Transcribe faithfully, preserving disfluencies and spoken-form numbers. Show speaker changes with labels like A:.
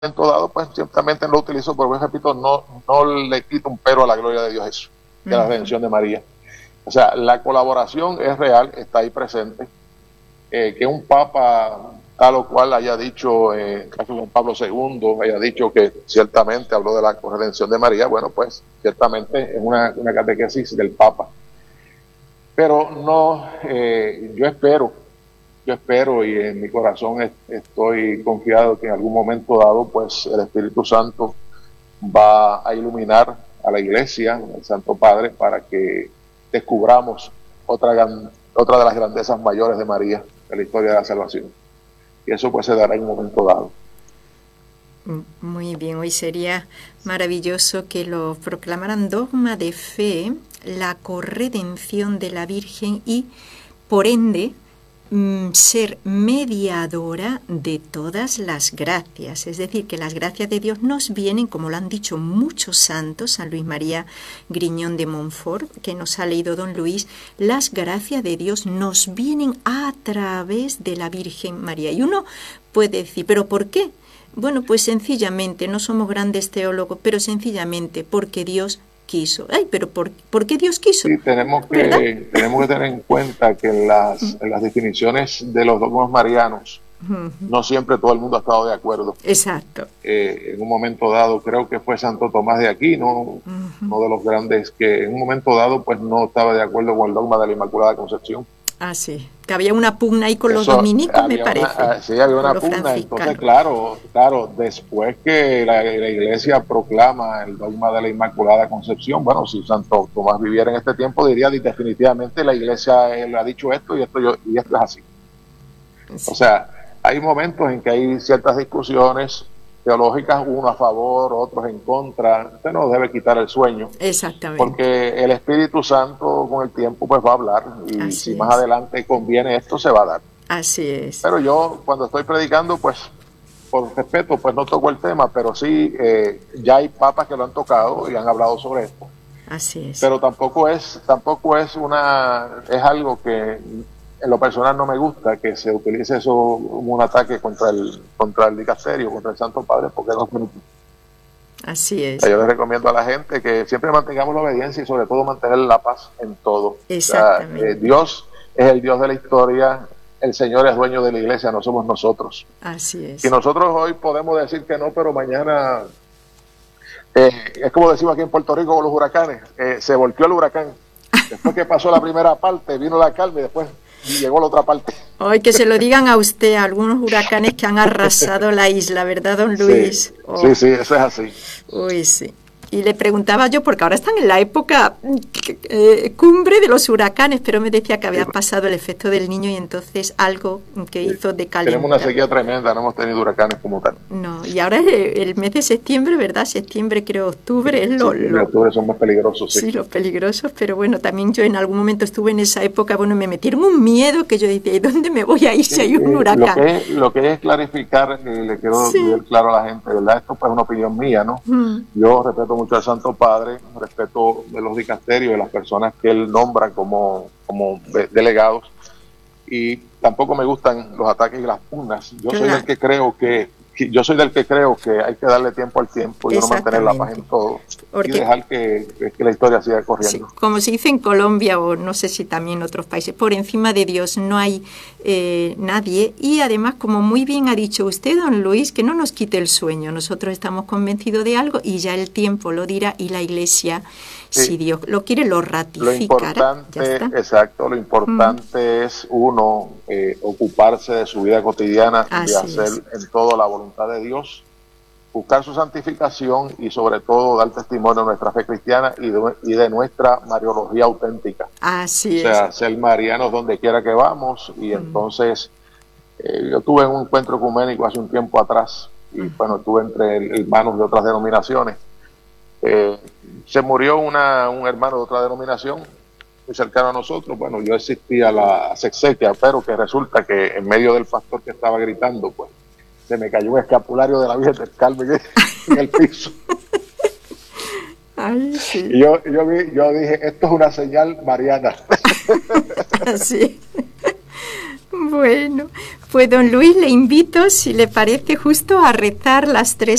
A: momento dado, pues ciertamente lo utilizo, pero pues, repito, no, no le quito un pero a la gloria de Dios eso, de la redención de María. O sea, la colaboración es real, está ahí presente. Eh, que un papa tal o cual haya dicho, eh, caso Juan Pablo segundo, haya dicho que ciertamente habló de la redención de María, bueno, pues ciertamente es una, una catequesis del papa. Pero no, eh, yo espero, yo espero y en mi corazón es, estoy confiado que en algún momento dado, pues el Espíritu Santo va a iluminar a la Iglesia, al Santo Padre, para que descubramos otra, gran, otra de las grandezas mayores de María de la historia de la salvación. Y eso pues se dará en un momento dado.
B: Muy bien, hoy sería maravilloso que lo proclamaran dogma de fe, la corredención de la Virgen y, por ende, ser mediadora de todas las gracias, es decir, que las gracias de Dios nos vienen, como lo han dicho muchos santos, San Luis María Griñón de Montfort, que nos ha leído don Luis, las gracias de Dios nos vienen a través de la Virgen María. Y uno puede decir, ¿pero por qué? Bueno, pues sencillamente, no somos grandes teólogos, pero sencillamente porque Dios quiso. Ay, pero ¿por, ¿por qué Dios quiso?
A: Sí, tenemos que, tenemos que tener en cuenta que en las, en las definiciones de los dogmas marianos, uh-huh, no siempre todo el mundo ha estado de acuerdo.
B: Exacto.
A: Eh, en un momento dado, creo que fue Santo Tomás de Aquino, uh-huh, uno de los grandes, que en un momento dado pues no estaba de acuerdo con el dogma de la Inmaculada Concepción.
B: Ah, sí, que había una pugna ahí con Eso, los dominicos, me parece.
A: Una, sí, había una pugna, entonces claro, claro, después que la, la Iglesia proclama el dogma de la Inmaculada Concepción, bueno, si Santo Tomás viviera en este tiempo, diría definitivamente la Iglesia le ha dicho esto y esto, yo, y esto es así. Sí. O sea, hay momentos en que hay ciertas discusiones teológicas, uno a favor, otros en contra. Usted no debe quitar el sueño.
B: Exactamente.
A: Porque el Espíritu Santo con el tiempo pues va a hablar y Así si es. más adelante conviene esto, se va a dar.
B: Así es.
A: Pero yo cuando estoy predicando, pues por respeto, pues no toco el tema, pero sí eh, ya hay papas que lo han tocado y han hablado sobre esto.
B: Así es.
A: Pero tampoco es, tampoco es una, es algo que en lo personal no me gusta que se utilice eso como un ataque contra el contra el dicasterio, contra el Santo Padre, porque no es permitido.
B: Así es.
A: Yo les recomiendo a la gente que siempre mantengamos la obediencia y sobre todo mantener la paz en todo.
B: Exactamente.
A: O sea, eh, Dios es el Dios de la historia, el Señor es dueño de la iglesia, no somos nosotros.
B: Así es.
A: Y nosotros hoy podemos decir que no, pero mañana, eh, es como decimos aquí en Puerto Rico con los huracanes, eh, se volteó el huracán. Después que pasó la primera parte, vino la calma y después y llegó la otra parte.
B: Hoy que se lo digan a usted, algunos huracanes que han arrasado la isla, ¿verdad, don Luis?
A: Sí, oh. sí, sí, eso es así.
B: Uy, sí. Y le preguntaba yo, porque ahora están en la época eh, cumbre de los huracanes, pero me decía que había pasado el efecto del niño y entonces algo que sí. hizo decalentar.
A: Tenemos una sequía tremenda, no hemos tenido huracanes como tal.
B: No, y ahora el, el mes de septiembre, ¿verdad? Septiembre, creo, octubre.
A: Sí,
B: es lo,
A: septiembre, lo, octubre son más peligrosos, sí.
B: Sí, los peligrosos, pero bueno, también yo en algún momento estuve en esa época, bueno, me metieron un miedo que yo decía, ¿y dónde me voy a ir sí, si hay un huracán?
A: Lo que es, lo que es clarificar, eh, le quiero sí. decir claro a la gente, ¿verdad? Esto pues es una opinión mía, ¿no? Mm. Yo respeto mucho al Santo Padre, respeto de los dicasterios, de las personas que él nombra como, como de, delegados, y tampoco me gustan los ataques y las pugnas. Yo soy del que creo que, que yo soy del que creo que hay que darle tiempo al tiempo y no mantener la paz en todo. Porque, y dejar que, que la historia siga corriendo.
B: Sí, como se dice en Colombia o no sé si también en otros países, por encima de Dios no hay eh, nadie. Y además, como muy bien ha dicho usted, don Luis, que no nos quite el sueño. Nosotros estamos convencidos de algo y ya el tiempo lo dirá y la Iglesia, sí. si Dios lo quiere, lo ratificará.
A: Lo importante, exacto, lo importante mm. es uno eh, ocuparse de su vida cotidiana, Así de hacer es. en todo la voluntad de Dios, buscar su santificación y sobre todo dar testimonio de nuestra fe cristiana y de, y de nuestra mariología auténtica.
B: Así
A: es. O sea,
B: es.
A: ser marianos donde quiera que vamos y mm. entonces eh, yo tuve un encuentro ecuménico hace un tiempo atrás y mm. bueno, estuve entre hermanos de otras denominaciones. Eh, se murió una, un hermano de otra denominación muy cercano a nosotros. Bueno, yo asistí a la sexequia, pero que resulta que en medio del pastor que estaba gritando, pues se me cayó un escapulario de la Virgen del Carmen en el piso.
B: Ay, sí.
A: Y yo, yo, vi, yo dije, esto es una señal mariana.
B: Sí. Bueno, pues don Luis, le invito, si le parece justo, a rezar las tres